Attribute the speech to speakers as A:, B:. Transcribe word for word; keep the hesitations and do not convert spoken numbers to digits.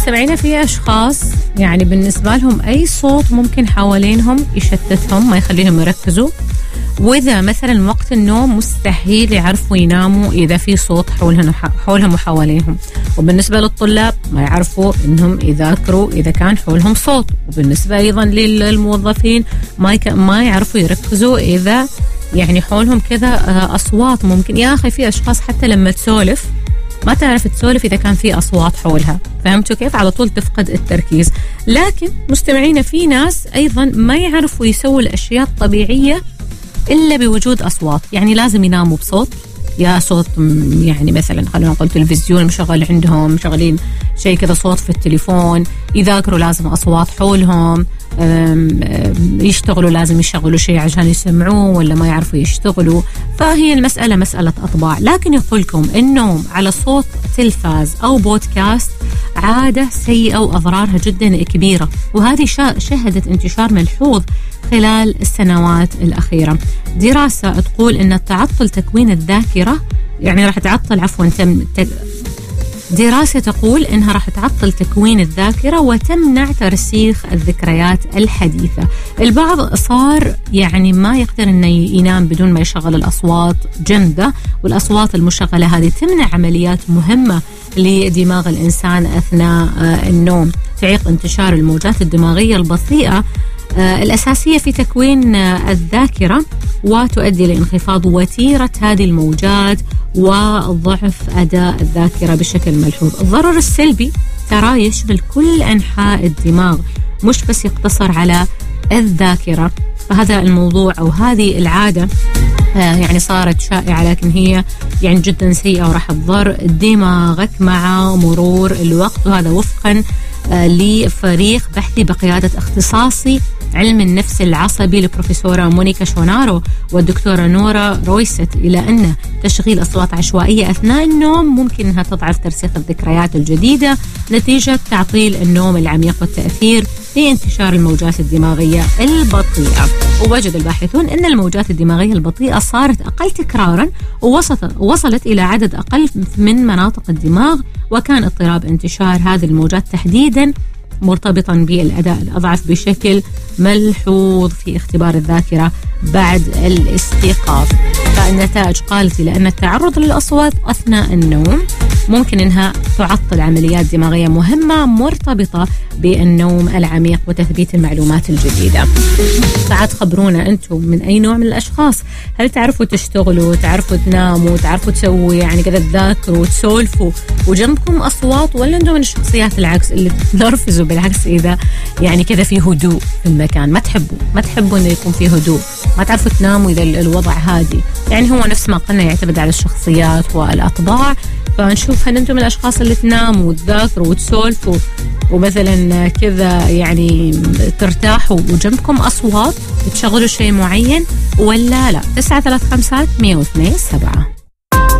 A: مستمعينا في أشخاص يعني بالنسبة لهم أي صوت ممكن حوالينهم يشتتهم، ما يخليهم يركزوا. وإذا مثلا وقت النوم مستحيل يعرفوا يناموا إذا في صوت حولهم حولهم وحواليهم. وبالنسبة للطلاب ما يعرفوا إنهم يذاكروا إذا كان حولهم صوت. وبالنسبة أيضا للموظفين ما يك... ما يعرفوا يركزوا إذا يعني حولهم كذا أصوات. ممكن يا أخي في أشخاص حتى لما تسولف ما تعرف تسولف إذا كان في أصوات حولها، فهمتوا كيف؟ على طول تفقد التركيز. لكن مستمعين في ناس أيضا ما يعرفوا يسووا الأشياء الطبيعية إلا بوجود أصوات. يعني لازم يناموا بصوت، يا صوت يعني مثلا خلونا نقول تلفزيون مشغل عندهم، مشغلين شيء كذا صوت في التليفون. يذاكروا لازم أصوات حولهم، يشتغلوا لازم يشغلوا شيء عشان يسمعوه ولا ما يعرفوا يشتغلوا. فهي المسألة مسألة أطباع. لكن يقولكم النوم على صوت تلفاز أو بودكاست عادة سيئة وأضرارها جدا كبيرة، وهذه شهدت انتشار ملحوظ خلال السنوات الأخيرة. دراسة تقول أن تعطل تكوين الذاكرة يعني راح تعطل عفوا تم دراسة تقول أنها راح تعطل تكوين الذاكرة وتمنع ترسيخ الذكريات الحديثة. البعض صار يعني ما يقدر أنه ينام بدون ما يشغل الأصوات جنبه، والأصوات المشغلة هذه تمنع عمليات مهمة لدماغ الإنسان أثناء النوم، تعيق انتشار الموجات الدماغية البطيئة الأساسية في تكوين الذاكرة، وتؤدي لانخفاض وتيرة هذه الموجات وضعف أداء الذاكرة بشكل ملحوظ. الضرر السلبي ترى يشمل كل أنحاء الدماغ، مش بس يقتصر على الذاكرة. فهذا الموضوع أو هذه العادة يعني صارت شائعة، لكن هي يعني جدا سيئة وراح تضر دماغك مع مرور الوقت. وهذا وفقا لفريق بحثي بقيادة اختصاصي علم النفس العصبي لبروفيسورة مونيكا شونارو والدكتورة نورا رويست، إلى أن تشغيل أصوات عشوائية أثناء النوم ممكن أنها تضعف ترسيخ الذكريات الجديدة نتيجة تعطيل النوم العميق والتأثير في انتشار الموجات الدماغية البطيئة. ووجد الباحثون أن الموجات الدماغية البطيئة صارت أقل تكرارا ووصلت إلى عدد أقل من مناطق الدماغ، وكان اضطراب انتشار هذه الموجات تحديدا مرتبطا بالأداء الأضعف بشكل ملحوظ في اختبار الذاكرة بعد الاستيقاظ. فالنتائج قالت إلى أن التعرض للأصوات أثناء النوم ممكن أنها تعطل عمليات دماغية مهمة مرتبطة بالنوم العميق وتثبيت المعلومات الجديدة. بعد خبرونا أنتم من أي نوع من الأشخاص، هل تعرفوا تشتغلوا، تعرفوا تناموا، تعرفوا تسووا يعني كذا تذاكروا وتسولفوا وجنبكم أصوات، ولا أنتم من الشخصيات العكس اللي تنرفزوا بالعكس إذا يعني كذا في هدوء في المكان، ما تحبوا ما تحبوا إنه يكون في هدوء، ما تعرفوا تناموا إذا الوضع هادي. يعني هو نفس ما قلنا يعتمد على الشخصيات والأطباع. فنشوف هل أنتم من الأشخاص اللي تناموا وتذاكروا وتسولفوا ومثلا كذا يعني ترتاحوا وجنبكم أصوات تشغلوا شيء معين، ولا لا؟ تسعة ثلاثة خمسة مية واثنين سبعة.